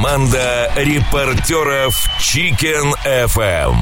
Команда репортеров Chicken FM.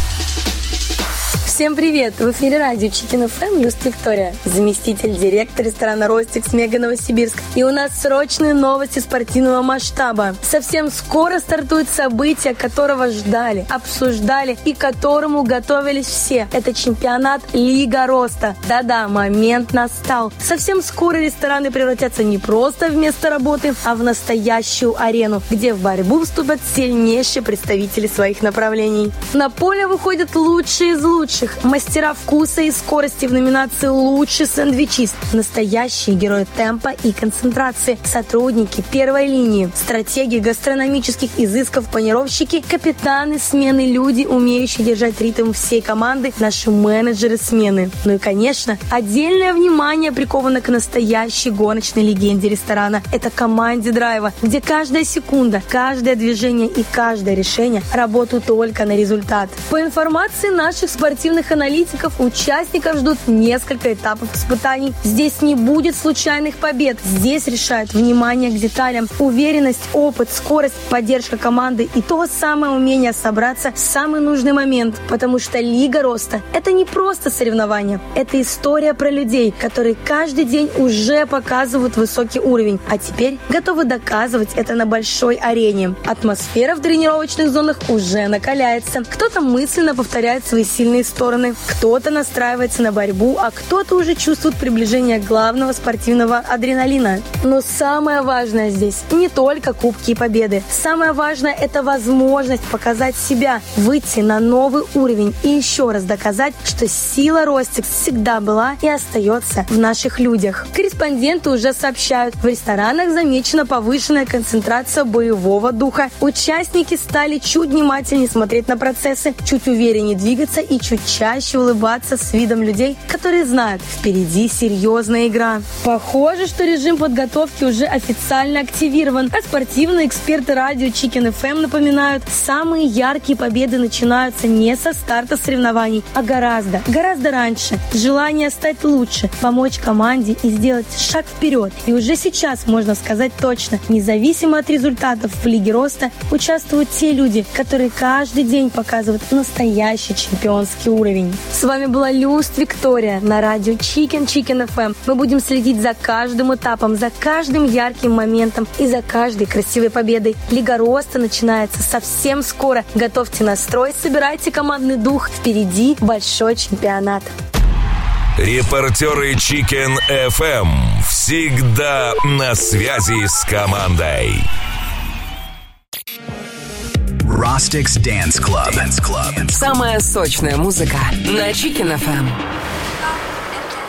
Всем привет! В эфире радио Chicken FM Люст Виктория, заместитель директора ресторана «Ростикс» Мега Новосибирск. И у нас срочные новости спортивного масштаба. Совсем скоро стартует событие, которого ждали, обсуждали и к которому готовились все. Это чемпионат Лига Роста. Да-да, момент настал. Совсем скоро рестораны превратятся не просто в место работы, а в настоящую арену, где в борьбу вступят сильнейшие представители своих направлений. На поле выходят лучшие из лучших. Мастера вкуса и скорости в номинации «Лучший сэндвичист», настоящие герои темпа и концентрации, сотрудники первой линии, стратеги гастрономических изысков, планировщики, капитаны смены, люди, умеющие держать ритм всей команды, наши менеджеры смены. Ну и, конечно, отдельное внимание приковано к настоящей гоночной легенде ресторана. Это команде драйва, где каждая секунда, каждое движение и каждое решение работают только на результат. По информации наших спортивных аналитиков, участников ждут несколько этапов испытаний. Здесь не будет случайных побед. Здесь решают внимание к деталям, уверенность, опыт, скорость, поддержка команды и то самое умение собраться в самый нужный момент. Потому что Лига Роста – это не просто соревнование. Это история про людей, которые каждый день уже показывают высокий уровень, а теперь готовы доказывать это на большой арене. Атмосфера в тренировочных зонах уже накаляется. Кто-то мысленно повторяет свои сильные стороны, кто-то настраивается на борьбу, а кто-то уже чувствует приближение главного спортивного адреналина. Но самое важное здесь не только кубки и победы. Самое важное – это возможность показать себя, выйти на новый уровень и еще раз доказать, что сила Ростикс всегда была и остается в наших людях. Корреспонденты уже сообщают, в ресторанах замечена повышенная концентрация боевого духа. Участники стали чуть внимательнее смотреть на процессы, чуть увереннее двигаться и чуть чаще улыбаться с видом людей, которые знают, впереди серьезная игра. Похоже, что режим подготовки уже официально активирован, а спортивные эксперты радио Chicken FM напоминают, самые яркие победы начинаются не со старта соревнований, а гораздо раньше. Желание стать лучше, помочь команде и сделать шаг вперед. И уже сейчас можно сказать точно, независимо от результатов в Лиге Роста, участвуют те люди, которые каждый день показывают настоящий чемпионский уровень. С вами была Люст Виктория на радио Chicken FM. Мы будем следить за каждым этапом, за каждым ярким моментом и за каждой красивой победой. Лига Роста начинается совсем скоро. Готовьте настрой, собирайте командный дух. Впереди большой чемпионат. Репортеры Chicken FM всегда на связи с командой. Rostix Dance Club. Самая сочная музыка на Chicken FM.